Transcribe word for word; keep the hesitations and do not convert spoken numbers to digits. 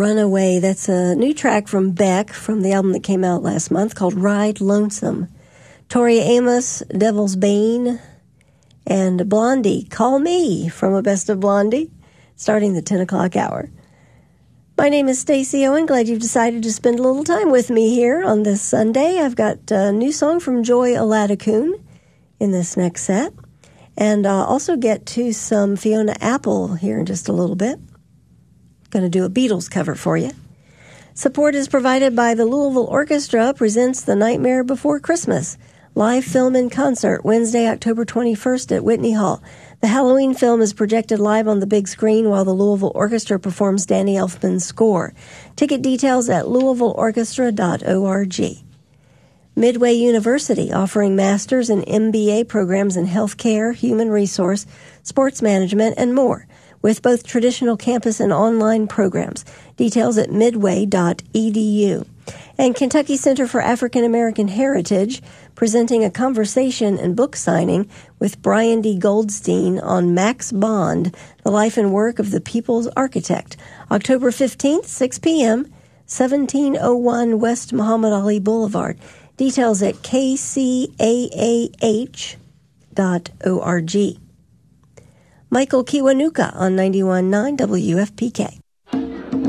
Runaway. That's a new track from Beck from the album that came out last month called Ride Lonesome. Tori Amos, Devil's Bane, and Blondie, Call Me from A Best of Blondie, starting the ten o'clock hour. My name is Stacey Owen. Glad you've decided to spend a little time with me here on this Sunday. I've got a new song from Joy Aladakun in this next set. And I'll also get to some Fiona Apple here in just a little bit. Going to do a Beatles cover for you. Support is provided by the Louisville Orchestra presents The Nightmare Before Christmas. Live film in concert Wednesday, October twenty-first at Whitney Hall. The Halloween film is projected live on the big screen while the Louisville Orchestra performs Danny Elfman's score. Ticket details at louisville orchestra dot org. Midway University, offering master's and M B A programs in healthcare, human resource, sports management, and more, with both traditional campus and online programs. Details at midway dot e d u. And Kentucky Center for African American Heritage, presenting a conversation and book signing with Brian D. Goldstein on Max Bond, the life and work of the people's architect. October fifteenth, six p.m., seventeen oh one West Muhammad Ali Boulevard. Details at k c a a h dot org. Michael Kiwanuka on ninety-one point nine W F P K.